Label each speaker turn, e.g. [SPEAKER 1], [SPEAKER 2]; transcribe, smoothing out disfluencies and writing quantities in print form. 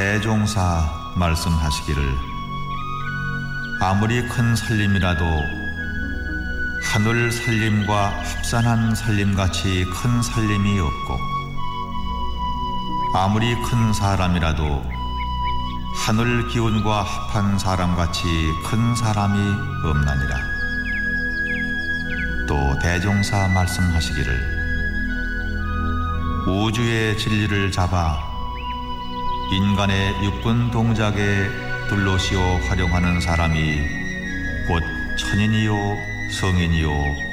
[SPEAKER 1] 대종사 말씀하시기를 아무리 큰 살림이라도 하늘 살림과 합산한 살림같이 큰 살림이 없고 아무리 큰 사람이라도 하늘 기운과 합한 사람같이 큰 사람이 없나니라. 또 대종사 말씀하시기를 우주의 진리를 잡아 인간의 육군 동작에 둘러씌워 활용하는 사람이 곧 천인이요 성인이요